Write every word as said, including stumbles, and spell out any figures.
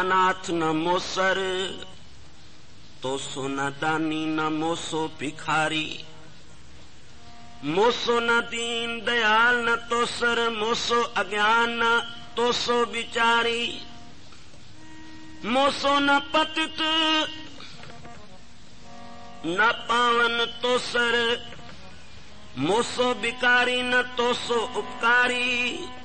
अनाथ न मोसर, तो सो न दानी न मोसो भिखारी। मोसो न दीन दयाल न तोसर, मोसो अज्ञान न तोसो बिचारी। मोसो न पतित न पावन तोसर, मोसो बिकारी न तोसो उपकारी।